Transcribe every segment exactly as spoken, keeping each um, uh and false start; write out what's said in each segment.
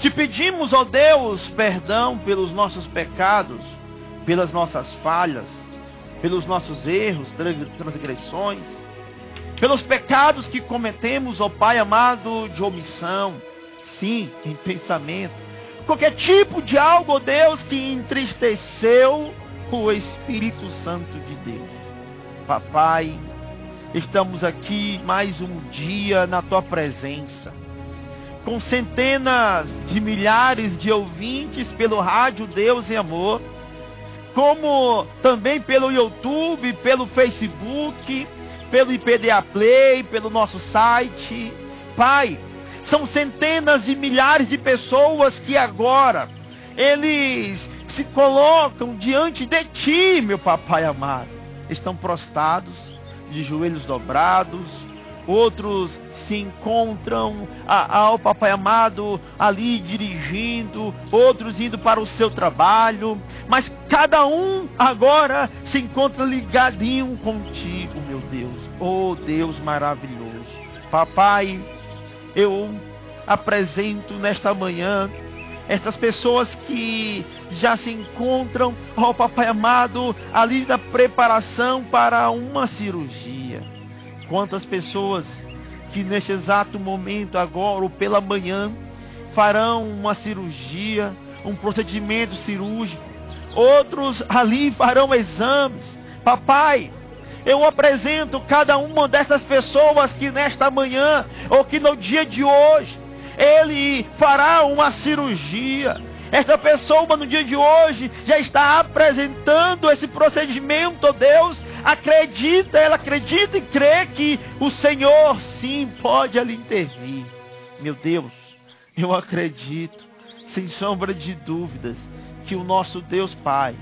Te pedimos, ó Deus, perdão pelos nossos pecados, pelas nossas falhas, pelos nossos erros, transgressões, pelos pecados que cometemos, ó Pai amado, de omissão, sim, em pensamento, qualquer tipo de algo, ó Deus, que entristeceu o Espírito Santo de Deus. Papai, estamos aqui mais um dia na Tua presença, com centenas de milhares de ouvintes pelo rádio Deus em Amor, como também pelo YouTube, pelo Facebook, pelo I P D A Play, pelo nosso site. Pai, são centenas de milhares de pessoas que agora eles se colocam diante de Ti, meu Papai amado. Estão prostrados, de joelhos dobrados. Outros se encontram ao Papai amado ali dirigindo, outros indo para o seu trabalho, mas cada um agora se encontra ligadinho contigo, meu Deus. Oh Deus maravilhoso. Papai, eu apresento nesta manhã estas pessoas que já se encontram, ó Papai amado, ali na preparação para uma cirurgia. Quantas pessoas que neste exato momento agora ou pela manhã farão uma cirurgia, um procedimento cirúrgico. Outros ali farão exames. Papai, eu apresento cada uma dessas pessoas que nesta manhã ou que no dia de hoje ele fará uma cirurgia. Esta pessoa no dia de hoje já está apresentando esse procedimento, ó Deus. Acredita, ela acredita e crê que o Senhor sim pode ali intervir. Meu Deus, eu acredito, sem sombra de dúvidas, que o nosso Deus Pai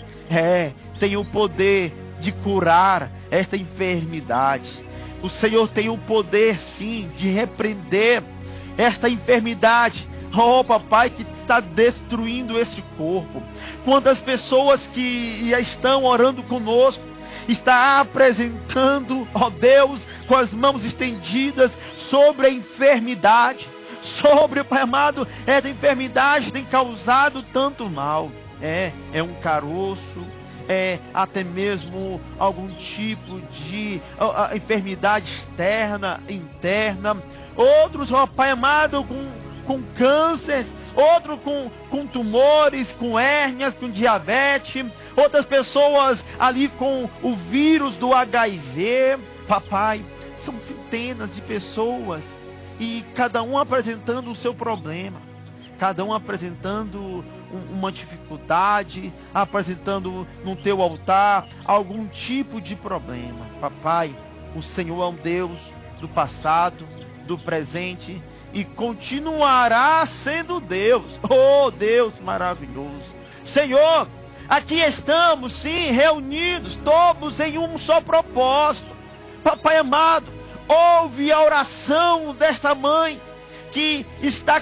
é, tem o poder de curar esta enfermidade. O Senhor tem o poder sim de repreender esta enfermidade. Oh papai, que está destruindo esse corpo. Quantas pessoas que já estão orando conosco, está apresentando, ó Deus, com as mãos estendidas sobre a enfermidade, sobre, Pai amado, essa enfermidade tem causado tanto mal. É, é um caroço, é até mesmo algum tipo de a, a enfermidade externa, interna. Outros, ó Pai amado, com com câncer, outro com, com tumores, com hérnias, com diabetes, outras pessoas ali com o vírus do H I V. Papai, são centenas de pessoas e cada um apresentando o seu problema, cada um apresentando um, uma dificuldade, apresentando no teu altar algum tipo de problema. Papai, o Senhor é um Deus do passado, do presente e continuará sendo Deus. Oh Deus maravilhoso. Senhor, aqui estamos sim reunidos, todos em um só propósito. Papai amado, ouve a oração desta mãe que está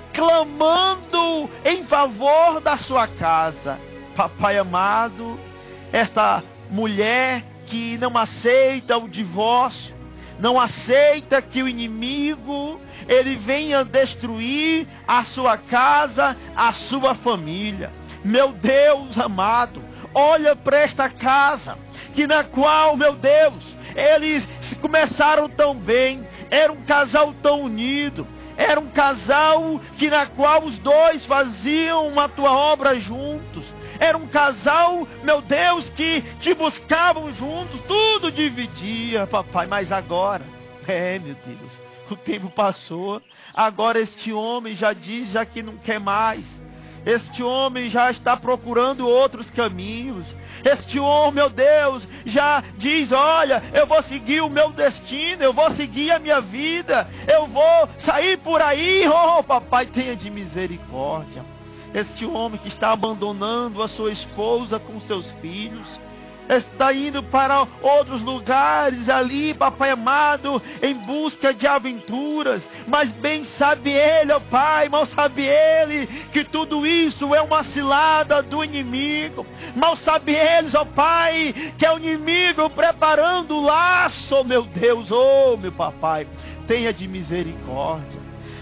clamando em favor da sua casa. Papai amado, esta mulher que não aceita o divórcio, não aceita que o inimigo ele venha destruir a sua casa, a sua família. Meu Deus amado, olha para esta casa, que na qual, meu Deus, eles começaram tão bem, era um casal tão unido, era um casal que na qual os dois faziam a tua obra juntos. Era um casal, meu Deus, que te buscavam juntos, tudo dividia, papai. Mas agora, é, meu Deus, o tempo passou. Agora este homem já diz já que não quer mais. Este homem já está procurando outros caminhos. Este homem, meu Deus, já diz, olha, eu vou seguir o meu destino, eu vou seguir a minha vida, eu vou sair por aí. Oh, papai, tenha de misericórdia. Este homem que está abandonando a sua esposa com seus filhos, está indo para outros lugares ali, papai amado, em busca de aventuras, mas bem sabe ele, ó pai, mal sabe ele, que tudo isso é uma cilada do inimigo. Mal sabe eles, ó pai, que é o inimigo preparando o laço, meu Deus, oh meu papai, tenha de misericórdia.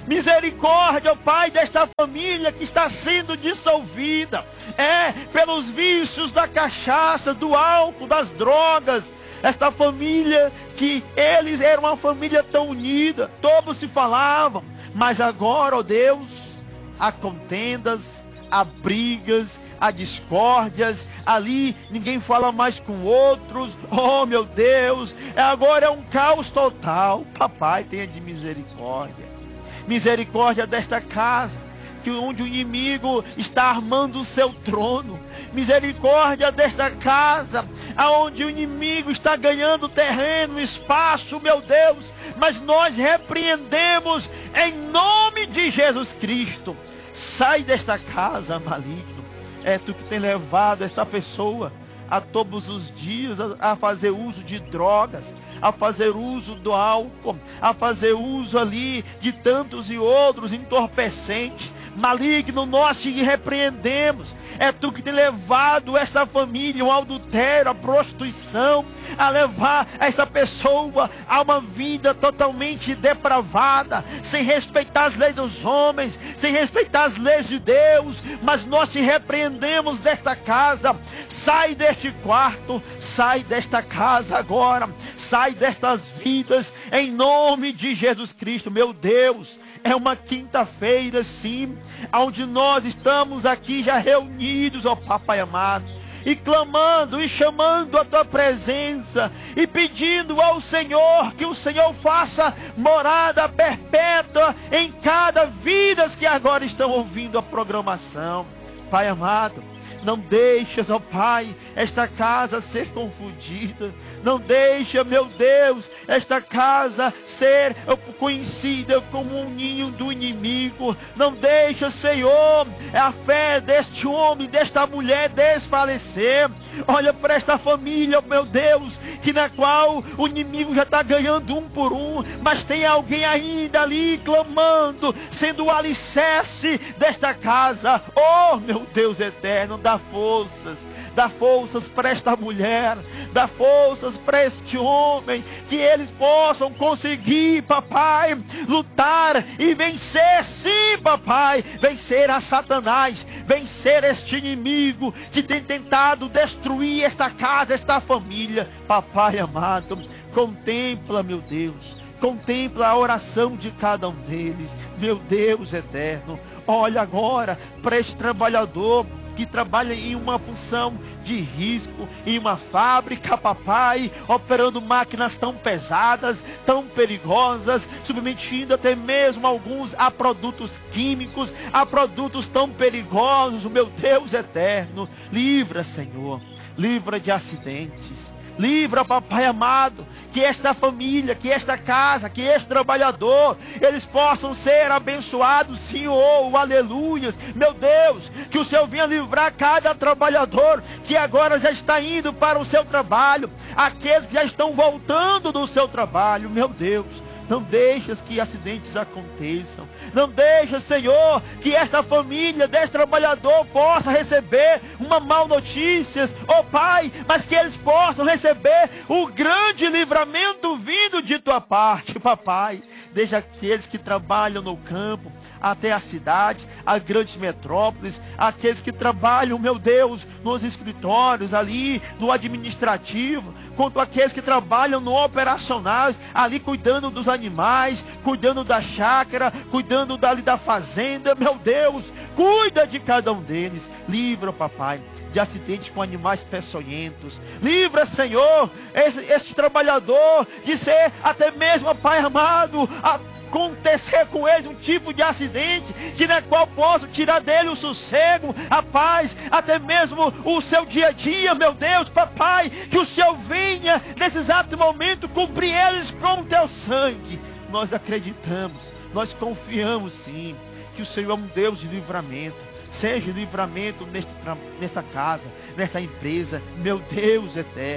Misericórdia, ó Pai, desta família que está sendo dissolvida. É, pelos vícios da cachaça, do álcool, das drogas. Esta família que eles eram uma família tão unida. Todos se falavam. Mas agora, ó Deus, há contendas, há brigas, há discórdias, ali ninguém fala mais com outros. Oh meu Deus, agora é um caos total. Papai, tenha de misericórdia. Misericórdia desta casa, que onde o inimigo está armando o seu trono. Misericórdia desta casa, aonde o inimigo está ganhando terreno, espaço, meu Deus. Mas nós repreendemos em nome de Jesus Cristo. Sai desta casa, maligno. É tu que tem levado esta pessoa a todos os dias a, a fazer uso de drogas, a fazer uso do álcool, a fazer uso ali de tantos e outros entorpecentes. Maligno, nós te repreendemos. É tu que tem levado esta família ao adultério, à prostituição, a levar essa pessoa a uma vida totalmente depravada, sem respeitar as leis dos homens, sem respeitar as leis de Deus. Mas nós te repreendemos desta casa. Sai deste quarto, sai desta casa agora, sai destas vidas, em nome de Jesus Cristo. Meu Deus, é uma quinta-feira, sim, onde nós estamos aqui já reunidos, ó Papai amado, e clamando e chamando a tua presença e pedindo ao Senhor que o Senhor faça morada perpétua em cada vida que agora estão ouvindo a programação. Pai amado, não deixas, ó Pai, esta casa ser confundida. Não deixa, meu Deus, esta casa ser conhecida como um ninho do inimigo. Não deixa, Senhor, a fé deste homem, desta mulher desfalecer. Olha para esta família, meu Deus, que na qual o inimigo já está ganhando um por um, mas tem alguém ainda ali clamando, sendo o alicerce desta casa. Oh, meu Deus eterno, dá forças, dá forças para esta mulher, dá forças para este homem, que eles possam conseguir, papai, lutar e vencer, sim, papai, vencer a Satanás, vencer este inimigo que tem tentado destruir esta casa, esta família. Papai amado, contempla, meu Deus, contempla a oração de cada um deles, meu Deus eterno. Olha agora para este trabalhador que trabalha em uma função de risco, em uma fábrica, papai, operando máquinas tão pesadas, tão perigosas, submetindo até mesmo alguns a produtos químicos, a produtos tão perigosos. Meu Deus eterno, livra, Senhor, livra de acidentes. Livra, papai amado, que esta família, que esta casa, que este trabalhador, eles possam ser abençoados, Senhor, aleluias. Meu Deus, que o Senhor venha livrar cada trabalhador que agora já está indo para o seu trabalho, aqueles que já estão voltando do seu trabalho. Meu Deus, não deixas que acidentes aconteçam. Não deixa, Senhor, que esta família deste trabalhador possa receber uma mal notícias, ó Pai, mas que eles possam receber o grande livramento vindo de tua parte, papai. Deixa aqueles que trabalham no campo, até as cidades, as grandes metrópoles, aqueles que trabalham, meu Deus, nos escritórios, ali no administrativo, quanto aqueles que trabalham no operacional, ali cuidando dos animais, cuidando da chácara, cuidando dali da fazenda. Meu Deus, cuida de cada um deles. Livra, papai, de acidentes com animais peçonhentos. Livra, Senhor, esse, esse trabalhador de ser até mesmo, Pai amado, a acontecer com ele um tipo de acidente que na qual posso tirar dele o sossego, a paz, até mesmo o seu dia a dia. Meu Deus, papai, que o Senhor venha nesse exato momento cobrir eles com o teu sangue. Nós acreditamos, nós confiamos sim, que o Senhor é um Deus de livramento. Seja livramento neste, nesta casa, nesta empresa, meu Deus eterno.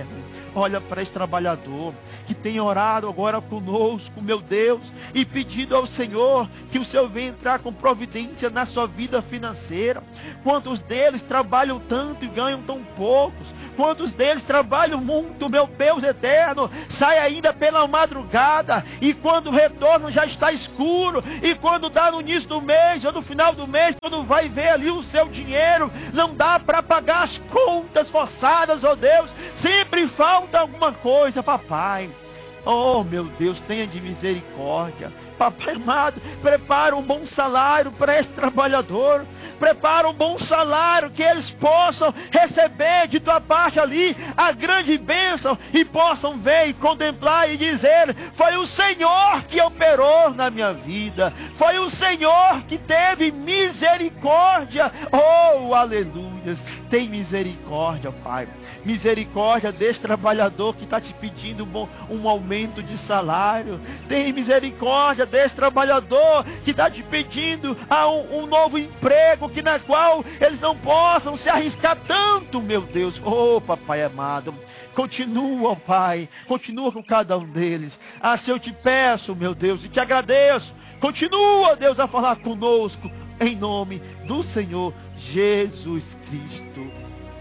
olha para esse trabalhador que tem orado agora conosco, meu Deus, e pedido ao Senhor que o Senhor venha entrar com providência na sua vida financeira. Quantos deles trabalham tanto e ganham tão poucos? Quantos deles trabalham muito, meu Deus eterno, sai ainda pela madrugada, e quando o retorno já está escuro, e quando dá no início do mês, ou no final do mês, quando vai ver ali o seu dinheiro, não dá para pagar as contas forçadas, ó Deus, sempre falta alguma coisa, papai. Oh, meu Deus, tenha de misericórdia. Papai amado, prepara um bom salário para esse trabalhador. Prepara um bom salário, que eles possam receber de tua parte ali a grande bênção, e possam ver e contemplar e dizer: foi o Senhor que operou na minha vida, foi o Senhor que teve misericórdia. Oh, aleluia. Tem misericórdia, Pai. Misericórdia desse trabalhador que está te pedindo um, bom, um aumento de salário. Tem misericórdia desse trabalhador que está te pedindo ah, um, um novo emprego, que na qual eles não possam se arriscar tanto, meu Deus. Oh, papai amado, continua, Pai, continua com cada um deles. Ah, se eu te peço, meu Deus, e te agradeço, continua, Deus, a falar conosco, em nome do Senhor Jesus Cristo.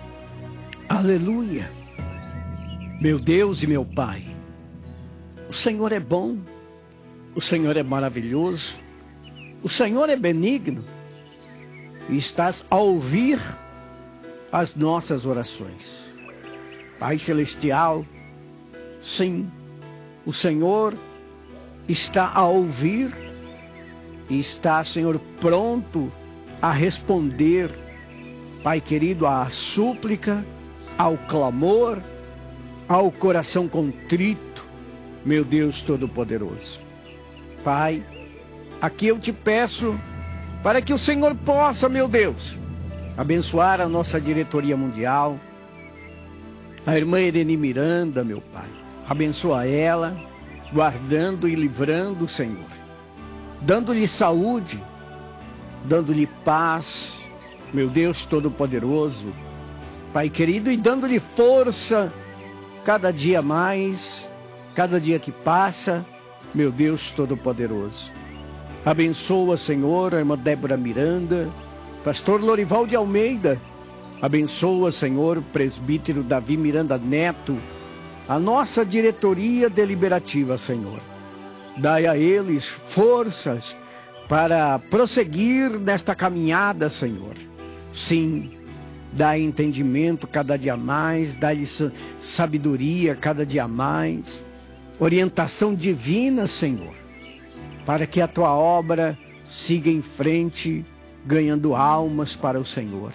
Aleluia. Meu Deus e meu Pai, o Senhor é bom, o Senhor é maravilhoso, o Senhor é benigno, e estás a ouvir as nossas orações. Pai Celestial, sim, o Senhor está a ouvir e está, Senhor, pronto a responder, Pai querido, à súplica, ao clamor, ao coração contrito, meu Deus Todo-Poderoso. Pai, aqui eu te peço para que o Senhor possa, meu Deus, abençoar a nossa diretoria mundial, a irmã Irene Miranda, meu Pai. Abençoa ela, guardando e livrando, Senhor, dando-lhe saúde, dando-lhe paz, meu Deus Todo-Poderoso, Pai querido, e dando-lhe força cada dia mais, cada dia que passa, meu Deus Todo-Poderoso. Abençoa, Senhor, a irmã Débora Miranda, pastor Lorival de Almeida. Abençoa, Senhor, o presbítero Davi Miranda Neto, a nossa diretoria deliberativa, Senhor. Dai a eles forças para prosseguir nesta caminhada, Senhor. Sim, dá entendimento cada dia mais, dá-lhes sabedoria cada dia mais, orientação divina, Senhor, para que a tua obra siga em frente, ganhando almas para o Senhor.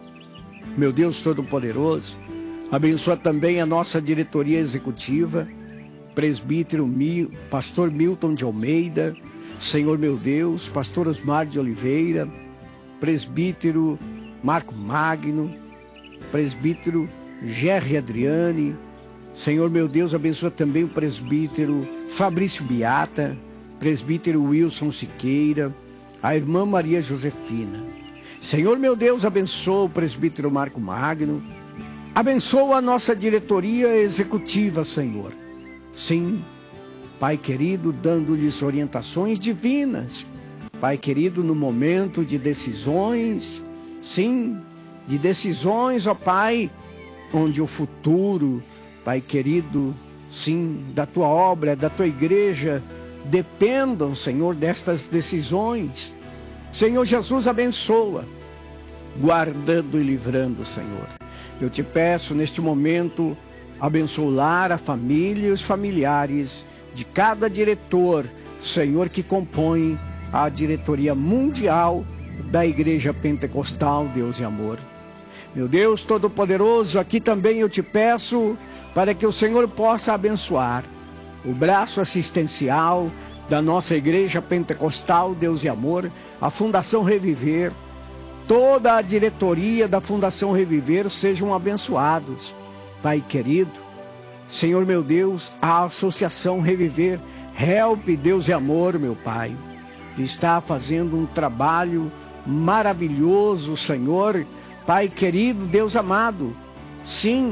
Meu Deus Todo-Poderoso, abençoa também a nossa diretoria executiva, presbítero Mil, pastor Milton de Almeida, Senhor meu Deus, pastor Osmar de Oliveira, presbítero Marco Magno, presbítero Gerry Adriane. Senhor meu Deus, abençoa também o presbítero Fabrício Beata, presbítero Wilson Siqueira, a irmã Maria Josefina. Senhor meu Deus, abençoa o presbítero Marco Magno, abençoa a nossa diretoria executiva, Senhor. Sim, Pai querido, dando-lhes orientações divinas, Pai querido, no momento de decisões, sim, de decisões, ó Pai, onde o futuro, Pai querido, sim, da tua obra, da tua igreja, dependam, Senhor, destas decisões. Senhor Jesus, abençoa, guardando e livrando, Senhor. Eu te peço neste momento, abençoar a família e os familiares de cada diretor, Senhor, que compõe a diretoria mundial da Igreja Pentecostal Deus e Amor. Meu Deus Todo-Poderoso, aqui também eu te peço para que o Senhor possa abençoar o braço assistencial da nossa Igreja Pentecostal Deus e Amor, a Fundação Reviver, toda a diretoria da Fundação Reviver sejam abençoados, Pai querido. Senhor meu Deus, a Associação Reviver, Help Deus e Amor, meu Pai, que está fazendo um trabalho maravilhoso, Senhor, Pai querido, Deus amado. Sim,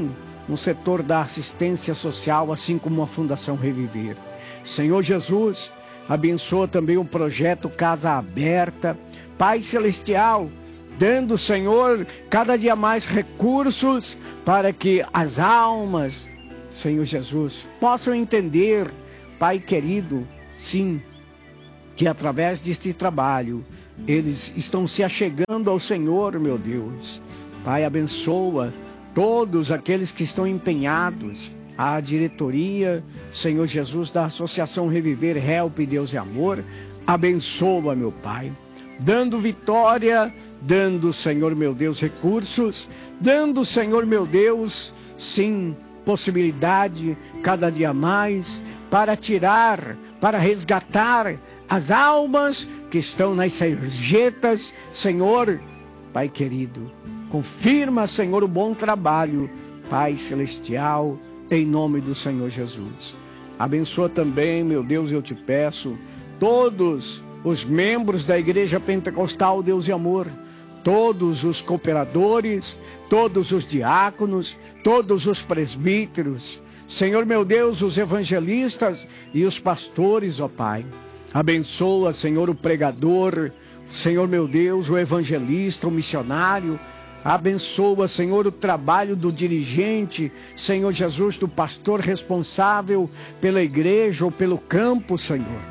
no setor da assistência social, assim como a Fundação Reviver. Senhor Jesus, abençoa também o projeto Casa Aberta. Pai Celestial, dando, Senhor, cada dia mais recursos para que as almas, Senhor Jesus, possam entender, Pai querido, sim, que através deste trabalho, eles estão se achegando ao Senhor, meu Deus. Pai, abençoa todos aqueles que estão empenhados, a diretoria, Senhor Jesus, da Associação Reviver, Help, Deus e Amor, abençoa, meu Pai, dando vitória, dando, Senhor, meu Deus, recursos, dando, Senhor, meu Deus, sim, possibilidade, cada dia mais, para tirar, para resgatar as almas que estão nas sarjetas, Senhor, Pai querido, confirma, Senhor, o bom trabalho, Pai Celestial, em nome do Senhor Jesus. Abençoa também, meu Deus, eu te peço, todos os membros da Igreja Pentecostal Deus e Amor, todos os cooperadores, todos os diáconos, todos os presbíteros, Senhor meu Deus, os evangelistas e os pastores, ó Pai. Abençoa, Senhor, o pregador, Senhor meu Deus, o evangelista, o missionário. Abençoa, Senhor, o trabalho do dirigente, Senhor Jesus, do pastor responsável pela igreja ou pelo campo, Senhor.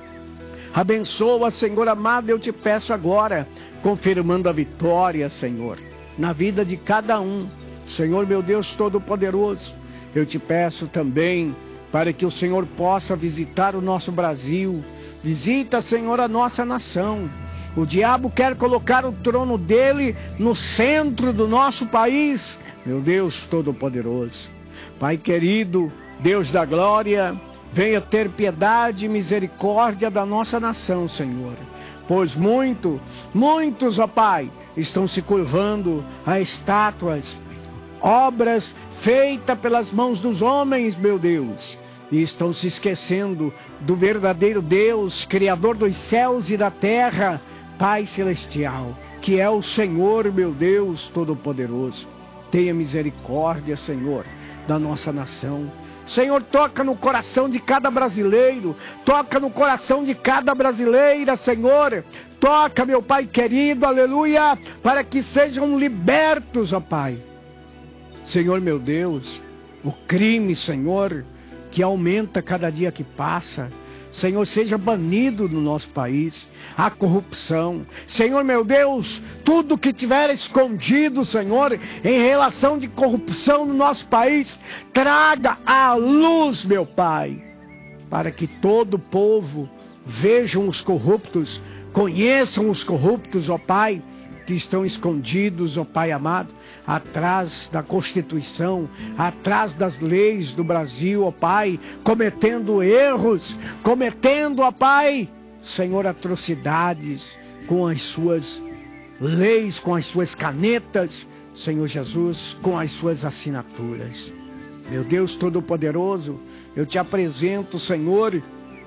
Abençoa, Senhor amado, eu te peço agora, confirmando a vitória, Senhor, na vida de cada um. Senhor meu Deus Todo-Poderoso, eu te peço também para que o Senhor possa visitar o nosso Brasil. Visita, Senhor, a nossa nação. O diabo quer colocar o trono dele no centro do nosso país. Meu Deus Todo-Poderoso, Pai querido, Deus da glória, venha ter piedade e misericórdia da nossa nação, Senhor. Pois muitos, muitos, ó Pai, estão se curvando a estátuas, obras feitas pelas mãos dos homens, meu Deus. E estão se esquecendo do verdadeiro Deus, Criador dos céus e da terra, Pai Celestial, que é o Senhor, meu Deus Todo-Poderoso. Tenha misericórdia, Senhor, da nossa nação. Senhor, toca no coração de cada brasileiro, toca no coração de cada brasileira, Senhor. Toca, meu Pai querido, aleluia, para que sejam libertos, ó Pai. Senhor, meu Deus, o crime, Senhor, que aumenta cada dia que passa, Senhor, seja banido no nosso país, a corrupção. Senhor, meu Deus, tudo que tiver escondido, Senhor, em relação de corrupção no nosso país, traga à luz, meu Pai, para que todo o povo vejam os corruptos, conheçam os corruptos, ó Pai, que estão escondidos, ó Pai amado, atrás da Constituição, atrás das leis do Brasil, ó Pai, cometendo erros, cometendo, ó Pai, Senhor, atrocidades com as suas leis, com as suas canetas, Senhor Jesus, com as suas assinaturas. Meu Deus Todo-Poderoso, eu te apresento, Senhor,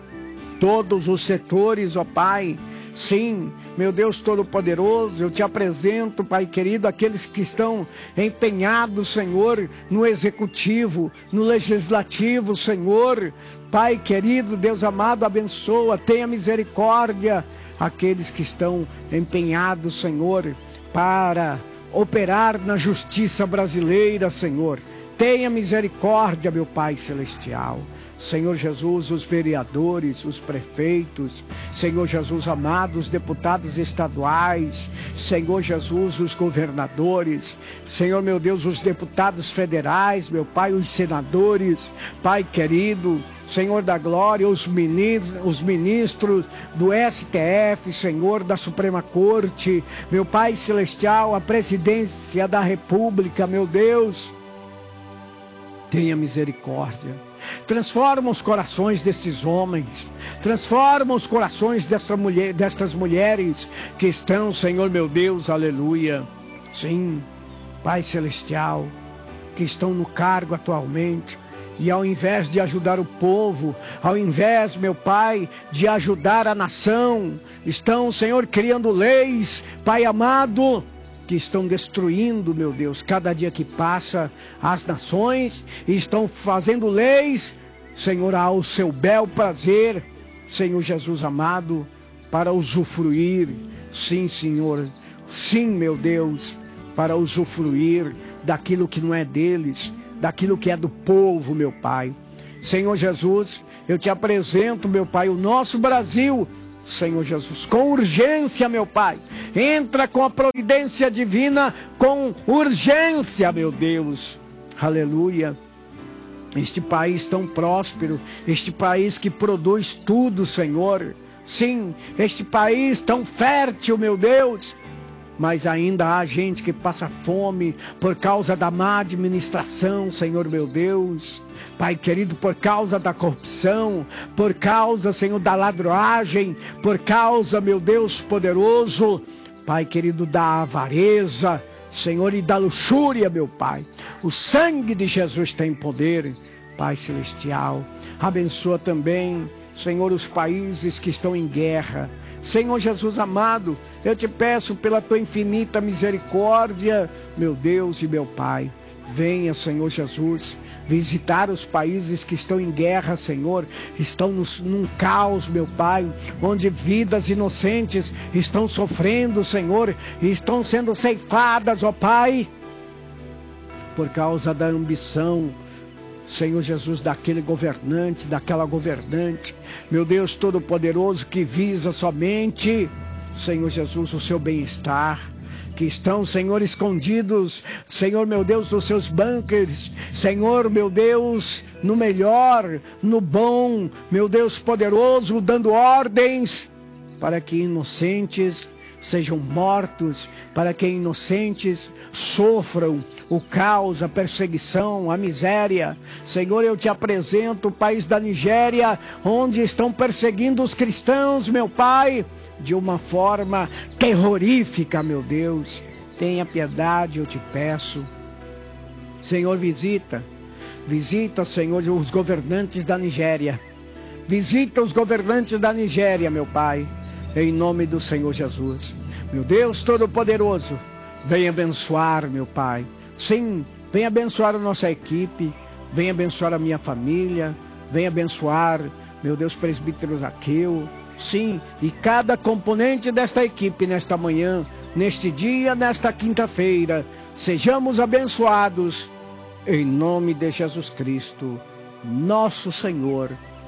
todos os setores, ó Pai. Sim, meu Deus Todo-Poderoso, eu te apresento, Pai querido, aqueles que estão empenhados, Senhor, no executivo, no legislativo, Senhor. Pai querido, Deus amado, abençoa, tenha misericórdia. Aqueles que estão empenhados, Senhor, para operar na justiça brasileira, Senhor. Tenha misericórdia, meu Pai Celestial. Senhor Jesus, os vereadores, os prefeitos, Senhor Jesus amado, os deputados estaduais, Senhor Jesus, os governadores, Senhor meu Deus, os deputados federais, meu Pai, os senadores, Pai querido, Senhor da glória, os ministros, os ministros do S T F, Senhor da Suprema Corte, meu Pai Celestial, a presidência da República, meu Deus, tenha misericórdia. Transforma os corações destes homens, transforma os corações desta mulher, destas mulheres que estão, Senhor meu Deus, aleluia, sim, Pai Celestial, que estão no cargo atualmente, e ao invés de ajudar o povo, ao invés, meu Pai, de ajudar a nação, estão, Senhor, criando leis, Pai amado, que que estão destruindo, meu Deus, cada dia que passa, as nações, e estão fazendo leis, Senhor, ao seu bel prazer, Senhor Jesus amado, para usufruir, sim, Senhor, sim, meu Deus, para usufruir daquilo que não é deles, daquilo que é do povo, meu Pai. Senhor Jesus, eu te apresento, meu Pai, o nosso Brasil, Senhor Jesus, com urgência, meu Pai. Entra com a providência divina, com urgência, meu Deus. Aleluia. Este país tão próspero, este país que produz tudo, Senhor. Sim, este país tão fértil, meu Deus. Mas ainda há gente que passa fome por causa da má administração, Senhor meu Deus. Pai querido, por causa da corrupção, por causa, Senhor, da ladroagem, por causa, meu Deus poderoso, Pai querido, da avareza, Senhor, e da luxúria, meu Pai. O sangue de Jesus tem poder, Pai celestial. Abençoa também, Senhor, os países que estão em guerra. Senhor Jesus amado, eu te peço pela tua infinita misericórdia, meu Deus e meu Pai. Venha, Senhor Jesus, visitar os países que estão em guerra, Senhor. Estão nos, num caos, meu Pai, onde vidas inocentes estão sofrendo, Senhor, e estão sendo ceifadas, ó Pai, por causa da ambição, Senhor Jesus, daquele governante, daquela governante, meu Deus Todo-Poderoso, que visa somente, Senhor Jesus, o seu bem-estar, que estão, Senhor, escondidos, Senhor, meu Deus, nos seus bunkers, Senhor, meu Deus, no melhor, no bom, meu Deus poderoso, dando ordens para que inocentes sejam mortos, para que inocentes sofram o caos, a perseguição, a miséria. Senhor, eu te apresento o país da Nigéria, onde estão perseguindo os cristãos, meu Pai, de uma forma terrorífica, meu Deus. Tenha piedade, eu te peço. Senhor, visita, visita, Senhor, os governantes da Nigéria. Visita os governantes da Nigéria, meu Pai, em nome do Senhor Jesus. Meu Deus Todo-Poderoso, venha abençoar, meu Pai. Sim, venha abençoar a nossa equipe, venha abençoar a minha família, venha abençoar, meu Deus, presbítero Zaqueu. Sim, e cada componente desta equipe nesta manhã, neste dia, nesta quinta-feira, sejamos abençoados, em nome de Jesus Cristo, nosso Senhor.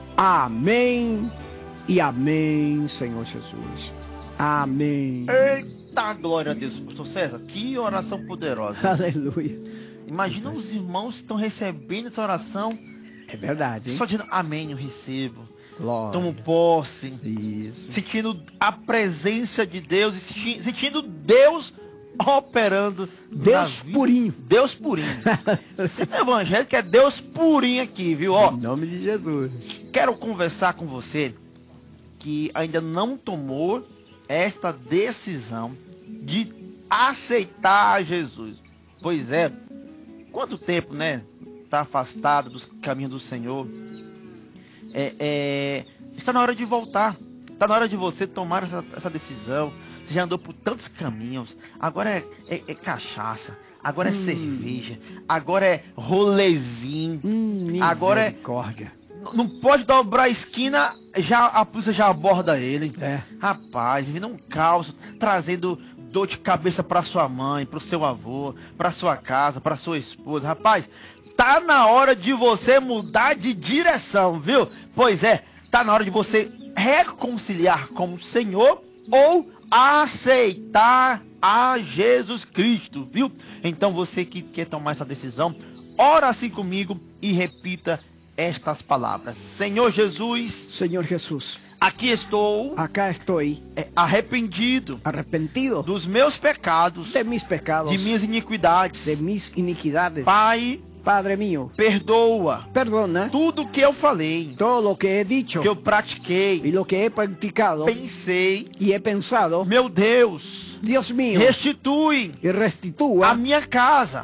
Amém. E amém, Senhor Jesus. Amém. Eita, glória a Deus. Pastor César, que oração poderosa. Aleluia. Imagina os irmãos que estão recebendo essa oração. É verdade, hein? Só dizendo amém, eu recebo. Glória. Tomo posse. Isso. Sentindo a presença de Deus e senti- sentindo Deus operando. Deus na vida. purinho. Deus purinho. Você tem evangelho que é Deus purinho aqui, viu? Ó, Em nome de Jesus. quero conversar com você que ainda não tomou esta decisão de aceitar Jesus. Pois é, quanto tempo, né, tá afastado dos caminhos do Senhor? É, é, está na hora de voltar. Está na hora de você tomar essa, essa decisão. Você já andou por tantos caminhos. Agora é, é, é cachaça. Agora é hum. cerveja. Agora é rolezinho. Hum, agora é misericórdia. Não pode dobrar a esquina, já, a polícia já aborda ele. É. Rapaz, vindo um caos, trazendo dor de cabeça para sua mãe, para o seu avô, para sua casa, para sua esposa. Rapaz, tá na hora de você mudar de direção, viu? Pois é, tá na hora de você reconciliar com o Senhor ou aceitar a Jesus Cristo, viu? Então você que quer tomar essa decisão, ora assim comigo e repita estas palavras. Senhor Jesus, Senhor Jesus, aqui estou, acá estou é, arrependido arrepentido dos meus pecados, de mis pecados, de minhas iniquidades. de mis iniquidades. Pai, Padre mío, perdoa perdona tudo que eu falei, todo lo que he dicho que eu pratiquei, y lo que he practicado pensei. y he pensado. Meu Deus, Dios mío, restitui y restitúa a minha casa, mi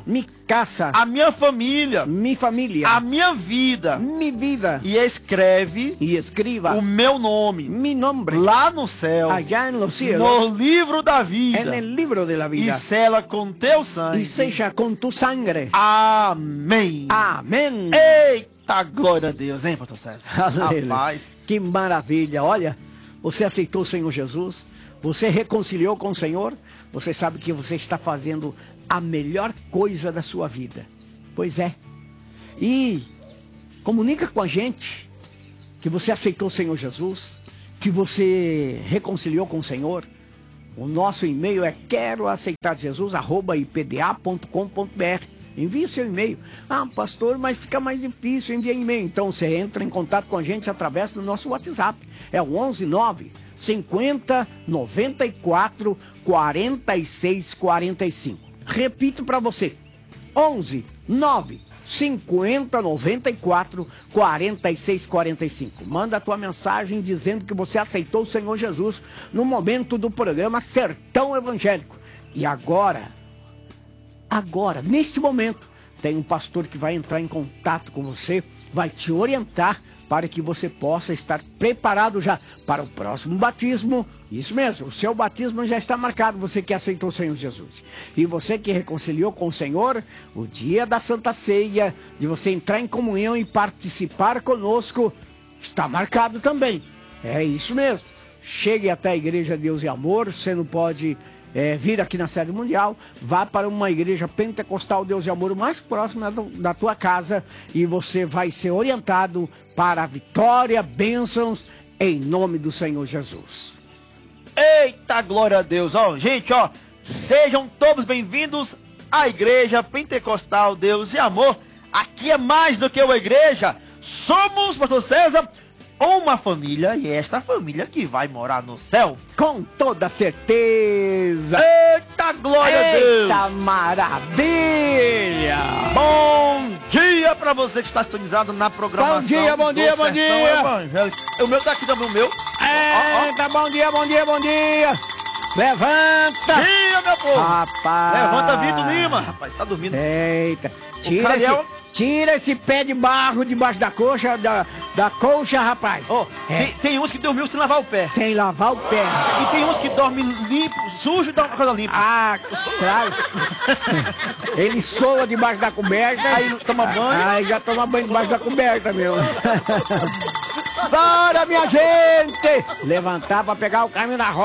casa, a minha família, minha família, a minha vida, minha vida, e escreve e escreva o meu nome mi nombre lá no céu, allá en los cielos, no livro da vida, en el libro de la e vida, sela com teu sangue. y sella con tu sangre. Amém. Amém. Eita, glória a Deus, hein, pastor César? Aleluia. Rapaz, Que maravilha. Olha, você aceitou o Senhor Jesus, você reconciliou com o Senhor, você sabe que você está fazendo a melhor coisa da sua vida. Pois é. E comunica com a gente que você aceitou o Senhor Jesus, que você reconciliou com o Senhor. O nosso e-mail é quero aceitar Jesus arroba i p d a ponto com ponto b r. Envie o seu e-mail. Ah, pastor, mas fica mais difícil enviar e-mail. Então você entra em contato com a gente através do nosso WhatsApp. É o onze nove cinquenta noventa e quatro quarenta e seis quarenta e cinco. Repito para você. onze nove cinquenta noventa e quatro quarenta e seis quarenta e cinco. Manda a tua mensagem dizendo que você aceitou o Senhor Jesus no momento do programa Sertão Evangélico. E agora, agora, neste momento, tem um pastor que vai entrar em contato com você, vai te orientar para que você possa estar preparado já para o próximo batismo. Isso mesmo, o seu batismo já está marcado, você que aceitou o Senhor Jesus. E você que reconciliou com o Senhor, o dia da Santa Ceia, de você entrar em comunhão e participar conosco, está marcado também. É isso mesmo. Chegue até a Igreja Deus e Amor, você não pode... É, vir aqui na sede mundial, vá para uma igreja pentecostal Deus e Amor mais próxima da tua casa e você vai ser orientado para a vitória, bênçãos, em nome do Senhor Jesus. Eita, glória a Deus, ó, gente, ó, sejam todos bem-vindos à Igreja Pentecostal Deus e Amor. Aqui é mais do que uma igreja, somos, pastor César, uma família, e esta família que vai morar no céu. Com toda certeza. Eita, glória a Deus. Eita, maravilha. Bom dia pra você que está sintonizado na programação. Bom dia, bom dia, bom dia. Evangélico. O meu tá aqui também, o meu. Eita, bom dia, bom dia, bom dia. Levanta. Dia, meu povo. Rapaz. Levanta, Vitor Lima. Rapaz, tá dormindo. Eita. Tira esse, Cariel... tira esse pé de barro debaixo da coxa, da, da colcha, rapaz. Oh, é. tem, tem uns que dormiu sem lavar o pé. Sem lavar o pé. E tem uns que dormem limpo, sujo e dormem com a coisa limpa. Ah, claro. Ele soa debaixo da coberta. Aí toma banho. Aí já toma banho debaixo da coberta, meu. Bora, minha gente! Levantar pra pegar o caminho da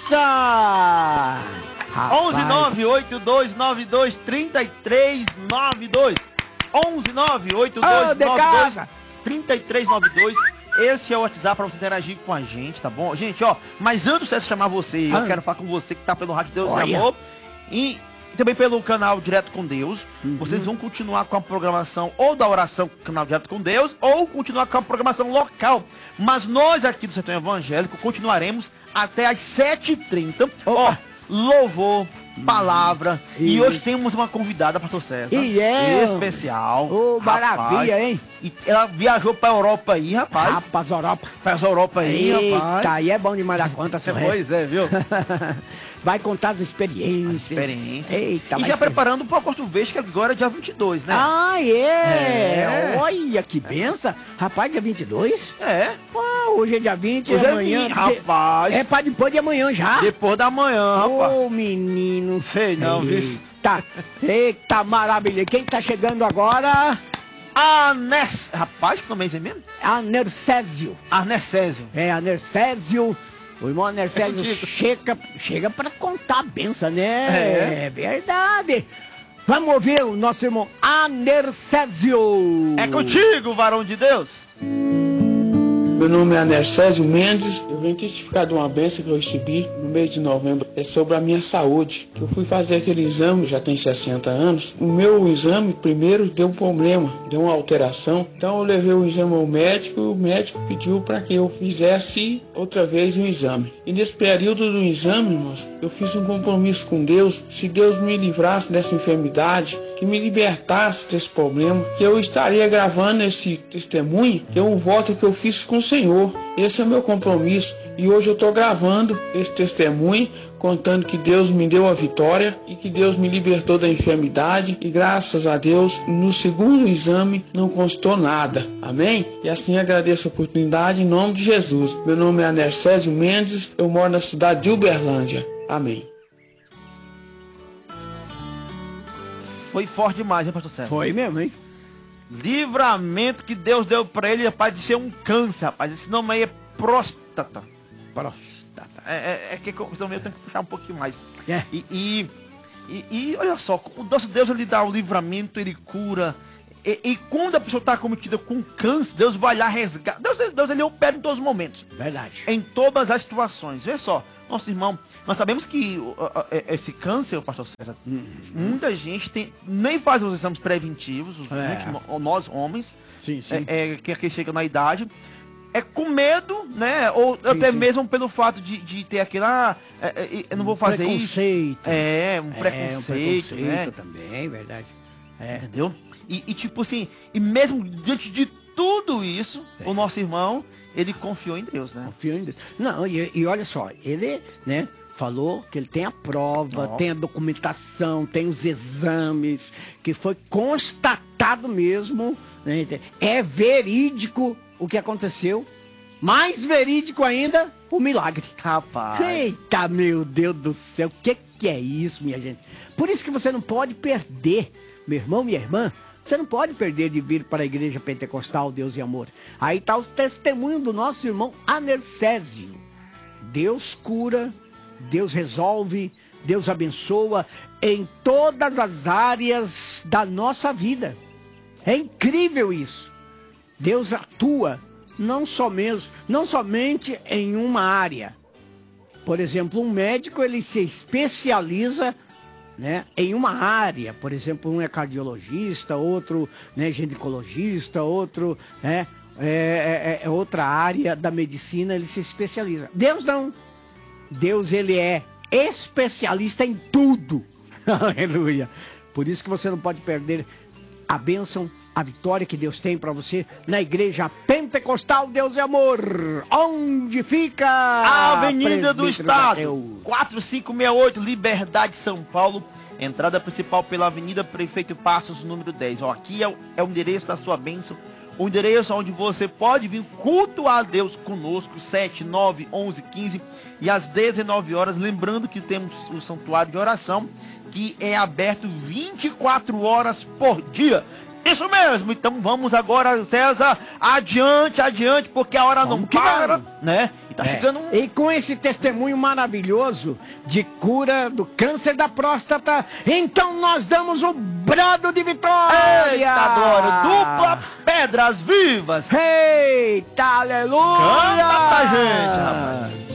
roça! onze nove oito dois nove dois três três nove dois onze nove oito dois nove dois três três nove dois. Esse é o WhatsApp para você interagir com a gente, tá bom? Gente, ó, mas antes de eu chamar você, ah. eu quero falar com você que tá pelo Rádio Deus e Amor e também pelo canal Direto com Deus. Uhum. Vocês vão continuar com a programação ou da oração canal Direto com Deus ou continuar com a programação local. Mas nós aqui do Sertão Evangélico continuaremos até às sete e trinta. Ó, louvor, palavra. Isso. E hoje temos uma convidada, pastor César. E é especial. Ô, oh, maravilha, hein? E ela viajou pra Europa aí, rapaz. Rapaz, Europa. Pra Europa aí, Eita, rapaz. aí é bom demais da conta, senhor. Pois é, viu? Vai contar as experiências. As experiências. Eita, e já ser... preparando para o Porto Verde, que agora é dia vinte e dois, né? Ah, é? é. Olha que benção. Rapaz, dia vinte e dois? É. Ah, hoje é dia vinte, hoje é é amanhã. vinte, rapaz. É pra depois de amanhã já. Depois da manhã, rapaz. Ô, menino. Sei não, viu? Tá. Eita, maravilha. Quem tá chegando agora? Anes... Rapaz, que nome é esse mesmo? Anercésio. Anercésio. É, Anercésio. O irmão Anercésio é chega, chega pra contar a benção, né? É. é verdade. Vamos ouvir o nosso irmão Anercésio. É contigo, varão de Deus. Meu nome é Anercésio Mendes. Eu venho testificar de uma bênção que eu recebi no mês de novembro. É sobre a minha saúde. Eu fui fazer aquele exame, já tem sessenta anos. O meu exame primeiro deu um problema, deu uma alteração. Então eu levei o exame ao médico e o médico pediu para que eu fizesse outra vez um exame. E nesse período do exame, irmãos, eu fiz um compromisso com Deus. Se Deus me livrasse dessa enfermidade, que me libertasse desse problema, que eu estaria gravando esse testemunho, que é um voto que eu fiz com o Senhor. Esse é o meu compromisso. E hoje eu estou gravando esse testemunho, contando que Deus me deu a vitória e que Deus me libertou da enfermidade. E graças a Deus, no segundo exame não constou nada. Amém? E assim agradeço a oportunidade em nome de Jesus. Meu nome é Anercésio Mendes, eu moro na cidade de Uberlândia. Amém. Foi forte demais, hein, pastor César? Foi mesmo, hein? Livramento que Deus deu pra ele, rapaz, de ser um câncer, rapaz. Esse nome aí é próstata. Próstata. É, é, é que eu tenho que puxar um pouquinho mais. É. E, e, e, e olha só, o nosso Deus, ele dá o livramento, ele cura. E, e quando a pessoa está cometida com câncer, Deus vai lá resgatar. Deus, Deus, ele opera em todos os momentos. Verdade. Em todas as situações. Veja só, nosso irmão, nós sabemos que uh, uh, esse câncer, pastor César, uhum. muita gente tem, nem faz os exames preventivos, os, É. muitos, nós homens, Sim, sim. é, é, que, que chega na idade, é com medo, né? Ou Sim, até sim. mesmo pelo fato de, de ter aquele, ah, é, é, eu não vou fazer isso. Preconceito. É, um É, preconceito, um preconceito né? também, verdade. É. Entendeu? E, e tipo assim, e mesmo diante de tudo isso, É. o nosso irmão, ele confiou em Deus, né? Confio em Deus. Não, e, e olha só, ele, né, falou que ele tem a prova, Ó. tem a documentação, tem os exames, que foi constatado mesmo, né, é verídico o que aconteceu, mais verídico ainda, o milagre. Rapaz. Eita, meu Deus do céu, o que, que é isso, minha gente? Por isso que você não pode perder, meu irmão, minha irmã, você não pode perder de vir para a Igreja Pentecostal Deus e Amor. Aí está o testemunho do nosso irmão Anercésio. Deus cura, Deus resolve, Deus abençoa em todas as áreas da nossa vida. É incrível isso. Deus atua não só mesmo, não somente em uma área. Por exemplo, um médico, ele se especializa, né, em uma área. Por exemplo, um é cardiologista, outro, né, ginecologista, outro, né, é, é, é outra área da medicina, ele se especializa. Deus não. Deus, ele é especialista em tudo. Aleluia. Por isso que você não pode perder a bênção, a vitória que Deus tem para você na Igreja Pentecostal Deus e Amor. Onde fica A Avenida do Presbítero Estado, Mateus? quatro cinco seis oito, Liberdade, São Paulo. Entrada principal pela Avenida Prefeito Passos, número dez. Ó, aqui é o, é o endereço da sua bênção. O endereço onde você pode vir cultuar a Deus conosco, sete, nove, onze, quinze e às dezenove horas. Lembrando que temos o santuário de oração, que é aberto vinte e quatro horas por dia. Isso mesmo, então vamos agora, César, adiante, adiante, porque a hora Vamos não que para, vamos. né? E tá É. chegando um... E com esse testemunho maravilhoso de cura do câncer da próstata, então nós damos um brado de vitória! Eita glória, dupla Pedras Vivas. Eita, aleluia! Canta pra gente, rapaz.